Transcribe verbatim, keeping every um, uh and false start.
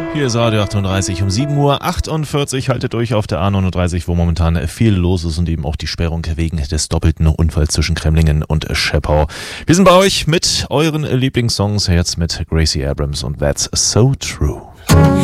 Hier ist Radio achtunddreißig um sieben Uhr achtundvierzig. Haltet durch auf der A neununddreißig, wo momentan viel los ist und eben auch die Sperrung wegen des doppelten Unfalls zwischen Kremlingen und Schepau. Wir sind bei euch mit euren Lieblingssongs, jetzt mit Gracie Abrams und That's So True.